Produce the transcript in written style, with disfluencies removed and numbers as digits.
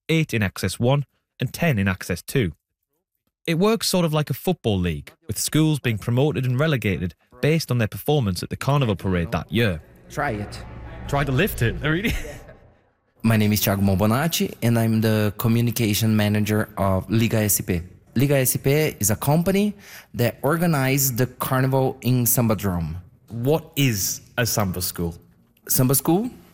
8 in Access 1 and 10 in Access 2. It works sort of like a football league, with schools being promoted and relegated based on their performance at the Carnival Parade that year. Try it. Try to lift it, really? My name is Thiago Mombonati, and I'm the communication manager of Liga SP. Liga SP is a company that organizes the carnival in Sambadrome. What is a Samba school? Samba school